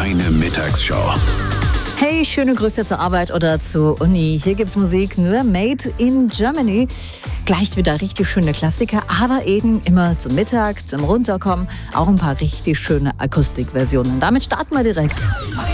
Deine Mittagsshow. Hey, schöne Grüße zur Arbeit oder zur Uni. Hier gibt's Musik nur made in Germany. Gleich wieder richtig schöne Klassiker, aber eben immer zum Mittag, zum Runterkommen, auch ein paar richtig schöne Akustikversionen. Damit starten wir direkt.